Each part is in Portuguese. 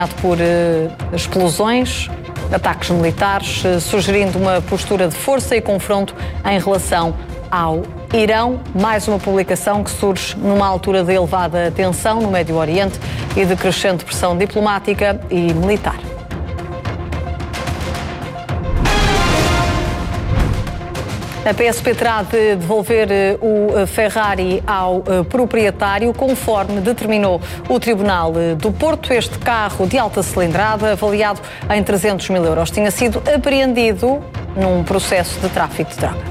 por explosões, ataques militares, sugerindo uma postura de força e confronto em relação ao Irão. Mais uma publicação que surge numa altura de elevada tensão no Médio Oriente e de crescente pressão diplomática e militar. A PSP terá de devolver o Ferrari ao proprietário, conforme determinou o Tribunal do Porto. Este carro de alta cilindrada, avaliado em 300 mil euros, tinha sido apreendido num processo de tráfico de droga.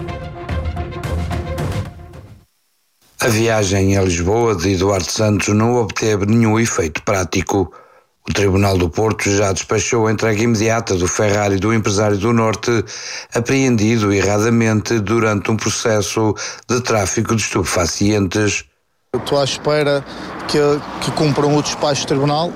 A viagem a Lisboa de Eduardo Santos não obteve nenhum efeito prático. O Tribunal do Porto já despachou a entrega imediata do Ferrari do empresário do Norte, apreendido erradamente durante um processo de tráfico de estupefacientes. Eu estou à espera que cumpram o despacho do Tribunal,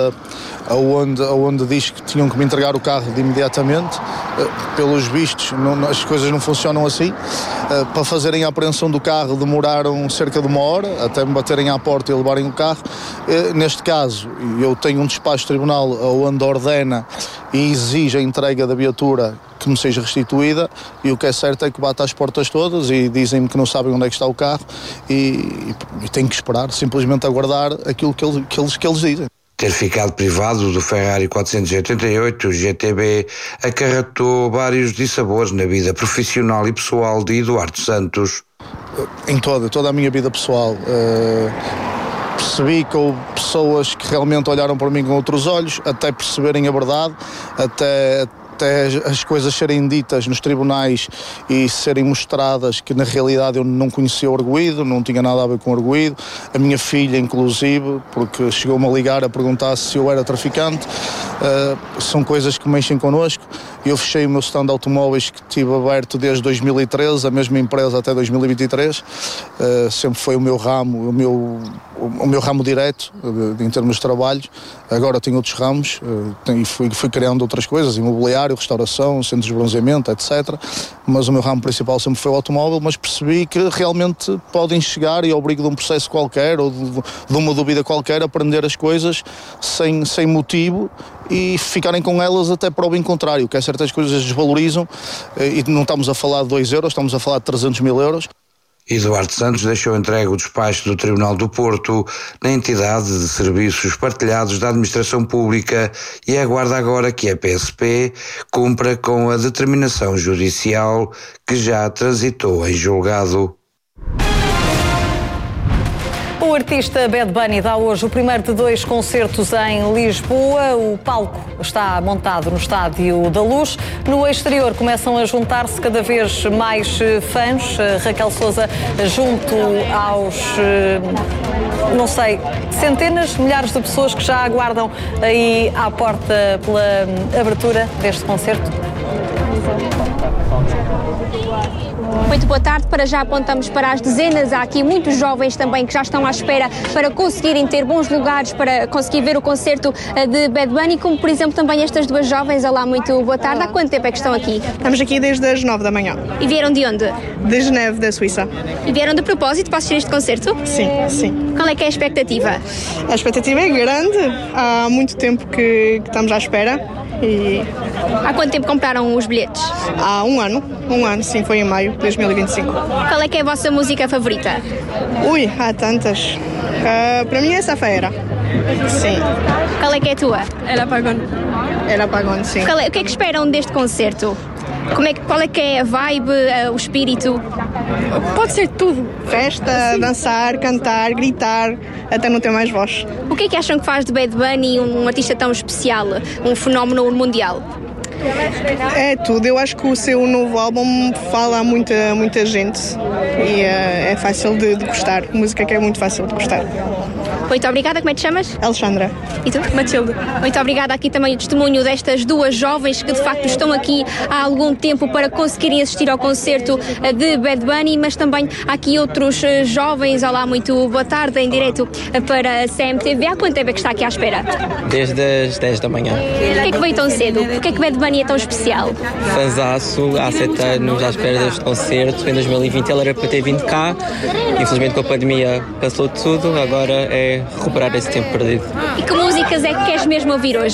onde diz que tinham que me entregar o carro de imediatamente. Pelos vistos, as coisas não funcionam assim. Para fazerem a apreensão do carro demoraram cerca de 1 hora, até me baterem à porta e levarem o carro. Neste caso, eu tenho um despacho do Tribunal onde ordena e exige a entrega da viatura que me seja restituída, e o que é certo é que bate às portas todas e dizem-me que não sabem onde é que está o carro e tenho que esperar, simplesmente aguardar aquilo que eles dizem. Ter ficado privado do Ferrari 488 GTB acarretou vários dissabores na vida profissional e pessoal de Eduardo Santos. Em toda a minha vida pessoal. Percebi que houve pessoas que realmente olharam para mim com outros olhos, até perceberem a verdade, até as coisas serem ditas nos tribunais e serem mostradas que na realidade eu não conhecia o arguido, não tinha nada a ver com o arguido. A minha filha, inclusive, porque chegou-me a ligar a perguntar se eu era traficante. São coisas que mexem connosco. Eu fechei o meu stand de automóveis que tive aberto desde 2013, a mesma empresa até 2023. Sempre foi o meu ramo, o meu ramo direto em termos de trabalho. Agora tenho outros ramos e fui criando outras coisas, imobiliário, restauração, centros de bronzeamento, etc. Mas o meu ramo principal sempre foi o automóvel, mas percebi que realmente podem chegar e ao abrigo de um processo qualquer ou de uma dúvida qualquer, aprender as coisas sem motivo e ficarem com elas até para o bem contrário, que é certas coisas desvalorizam e não estamos a falar de 2 euros, estamos a falar de 300 mil euros. Eduardo Santos deixou entregue o despacho do Tribunal do Porto na entidade de serviços partilhados da Administração Pública e aguarda agora que a PSP cumpra com a determinação judicial que já transitou em julgado. O artista Bad Bunny dá hoje o primeiro de 2 concertos em Lisboa. O palco está montado no Estádio da Luz. No exterior começam a juntar-se cada vez mais fãs. Raquel Sousa junto aos, centenas, milhares de pessoas que já aguardam aí à porta pela abertura deste concerto. Muito boa tarde. Para já apontamos para as dezenas. Há aqui muitos jovens também que já estão à espera para conseguirem ter bons lugares, para conseguir ver o concerto de Bad Bunny, como por exemplo também estas 2 jovens. Olá, muito boa tarde. Há quanto tempo é que estão aqui? Estamos aqui desde as 9 da manhã. E vieram de onde? De Geneve, da Suíça. E vieram de propósito para assistir este concerto? Sim, sim. Qual é que é a expectativa? A expectativa é grande. Há muito tempo que estamos à espera. E há quanto tempo compraram os bilhetes? Há um ano, sim, foi em maio de 2025. Qual é que é a vossa música favorita? Ui, há tantas. Para mim é Safira. Sim. Qual é que é a tua? El Apagón, sim. O que é que esperam deste concerto? Qual é que é a vibe, o espírito? Pode ser tudo. Festa, dançar, cantar, gritar, até não ter mais voz. O que é que acham que faz de Bad Bunny um artista tão especial, um fenómeno mundial? É tudo. Eu acho que o seu novo álbum fala a muita gente e é fácil de gostar. Música que é muito fácil de gostar. Muito obrigada. Como é que te chamas? Alexandra. E tu? Matilde. Muito obrigada. Aqui também o testemunho destas 2 jovens que de facto estão aqui há algum tempo para conseguirem assistir ao concerto de Bad Bunny, mas também há aqui outros jovens. Olá, muito boa tarde, em direto para a CMTV. Há quanto tempo é que está aqui à espera? Desde as 10 da manhã. Porquê é que veio tão cedo? Porquê é que Bad Bunny é tão especial? Fanzaço, há 7 anos à espera deste concerto. Em 2020 ele era para ter vindo cá. Infelizmente com a pandemia passou tudo. Agora é recuperar esse tempo perdido. E que músicas é que queres mesmo ouvir hoje?